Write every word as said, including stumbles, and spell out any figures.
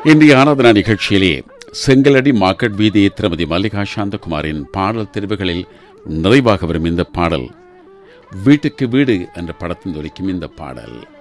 இன்றைய ஆராதனா நிகழ்ச்சியிலே செங்கலடி மார்க்கெட் வீதி திருமதி மல்லிகா சாந்தகுமாரின் பாடல் தெரிவுகளில் நிறைவாக வரும் இந்த பாடல் வீட்டுக்கு வீடு என்ற படத்தின் ஒலிக்கும் இந்த பாடல்.